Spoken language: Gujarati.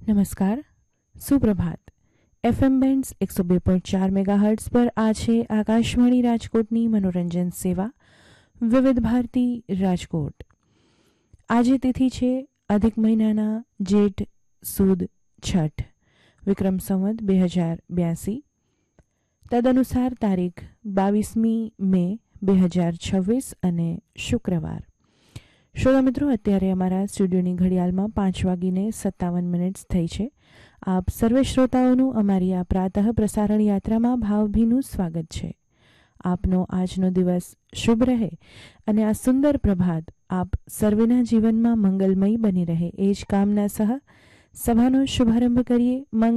નમસ્કાર, સુપ્રભાત. FM બેન્ડ્સ 102.4 મેગાહર્ટ્ઝ પર આ છે આકાશવાણી રાજકોટની મનોરંજન સેવા વિવિધ ભારતી રાજકોટ. આજે તિથિ છે અધિક મહિનાના જેઠ સુદ છઠ વિક્રમ સંવત 2082. તદનુસાર તારીખ 22મી મે 2026 અને શુક્રવાર. શ્રોતા મિત્રો, અત્યારે અમારા સ્ટુડિયોની ઘડિયાળમાં 5:57 થઈ છે. આપ સર્વે શ્રોતાઓનું અમારી આ પ્રાતઃ પ્રસારણ યાત્રામાં ભાવભીનું સ્વાગત છે. આપનો આજનો દિવસ શુભ રહે અને આ સુંદર પ્રભાત આપ સર્વેના જીવનમાં મંગલમય બની રહે એ જ કામના સહ સભાનો શુભારંભ કરીએ.